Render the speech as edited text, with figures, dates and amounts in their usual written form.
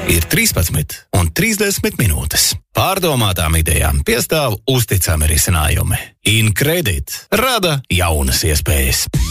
Ir 13 un 30 minūtes. Pārdomātām idejām piestāv uzticami risinājumi. InCredit rada jaunas iespējas.